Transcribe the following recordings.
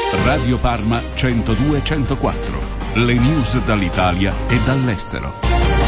Radio Parma 102-104. Le news dall'Italia e dall'estero.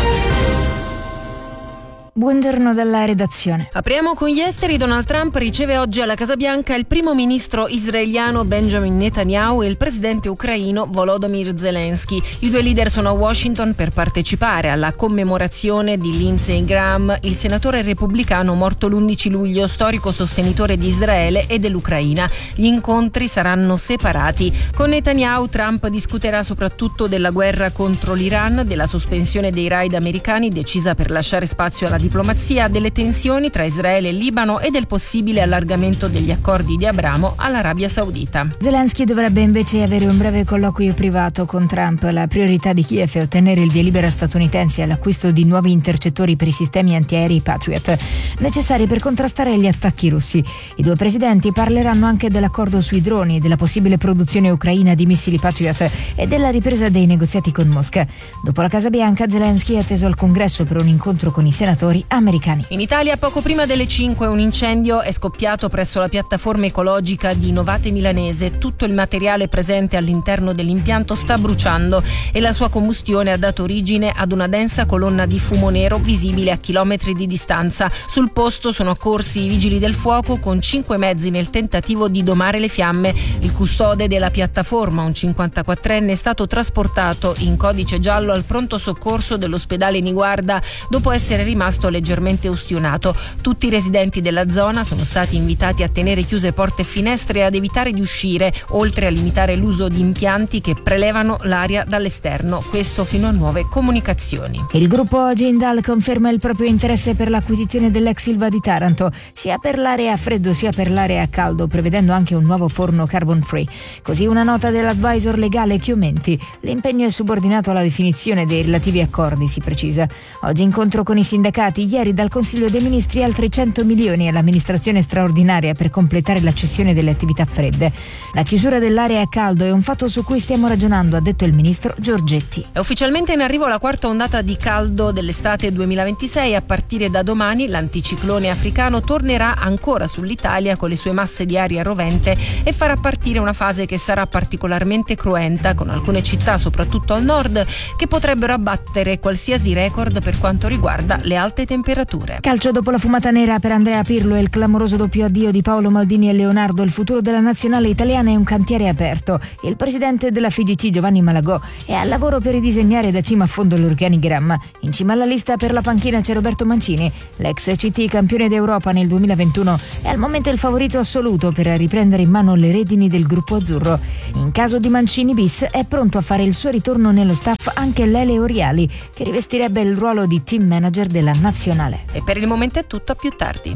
Buongiorno dalla redazione. Apriamo con gli esteri. Donald Trump riceve oggi alla Casa Bianca il primo ministro israeliano Benjamin Netanyahu e il presidente ucraino Volodymyr Zelensky. I due leader sono a Washington per partecipare alla commemorazione di Lindsey Graham, il senatore repubblicano morto l'11 luglio, storico sostenitore di Israele e dell'Ucraina. Gli incontri saranno separati. Con Netanyahu Trump discuterà soprattutto della guerra contro l'Iran, della sospensione dei raid americani decisa per lasciare spazio alla diplomazia, delle tensioni tra Israele e Libano e del possibile allargamento degli accordi di Abramo all'Arabia Saudita. Zelensky dovrebbe invece avere un breve colloquio privato con Trump. La priorità di Kiev è ottenere il via libera statunitense all'acquisto di nuovi intercettori per i sistemi antiaerei Patriot, necessari per contrastare gli attacchi russi. I due presidenti parleranno anche dell'accordo sui droni, della possibile produzione ucraina di missili Patriot e della ripresa dei negoziati con Mosca. Dopo la Casa Bianca, Zelensky è atteso al Congresso per un incontro con i senatori americani. In Italia, poco prima delle 5, un incendio è scoppiato presso la piattaforma ecologica di Novate Milanese. Tutto il materiale presente all'interno dell'impianto sta bruciando e la sua combustione ha dato origine ad una densa colonna di fumo nero visibile a chilometri di distanza. Sul posto sono accorsi i vigili del fuoco con 5 mezzi nel tentativo di domare le fiamme. Il custode della piattaforma, un 54enne, è stato trasportato in codice giallo al pronto soccorso dell'ospedale Niguarda dopo essere rimasto leggermente ustionato. Tutti i residenti della zona sono stati invitati a tenere chiuse porte e finestre e ad evitare di uscire, oltre a limitare l'uso di impianti che prelevano l'aria dall'esterno. Questo fino a nuove comunicazioni. Il gruppo Jindal conferma il proprio interesse per l'acquisizione dell'ex Ilva di Taranto, sia per l'area a freddo sia per l'area a caldo, prevedendo anche un nuovo forno carbon free. Così una nota dell'advisor legale Chiumenti. L'impegno è subordinato alla definizione dei relativi accordi, si precisa. Oggi incontro con i sindacati. Ieri dal Consiglio dei Ministri altri 100 milioni all'amministrazione straordinaria per completare la cessione delle attività fredde. La chiusura dell'area a caldo è un fatto su cui stiamo ragionando, ha detto il ministro Giorgetti. È ufficialmente in arrivo la quarta ondata di caldo dell'estate 2026. A partire da domani l'anticiclone africano tornerà ancora sull'Italia con le sue masse di aria rovente e farà partire una fase che sarà particolarmente cruenta, con alcune città, soprattutto al nord, che potrebbero abbattere qualsiasi record per quanto riguarda le alte temperature. Calcio dopo la fumata nera per Andrea Pirlo e il clamoroso doppio addio di Paolo Maldini e Leonardo. Il futuro della nazionale italiana è un cantiere aperto. Il presidente della FIGC Giovanni Malagò è al lavoro per ridisegnare da cima a fondo l'organigramma. In cima alla lista per la panchina c'è Roberto Mancini. L'ex CT campione d'Europa nel 2021 è al momento il favorito assoluto per riprendere in mano le redini del gruppo azzurro. In caso di Mancini bis è pronto a fare il suo ritorno nello staff anche Lele Oriali, che rivestirebbe il ruolo di team manager della nazionale. E per il momento è tutto, a più tardi.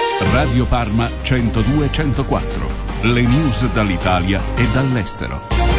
Radio Parma 102-104. Le news dall'Italia e dall'estero.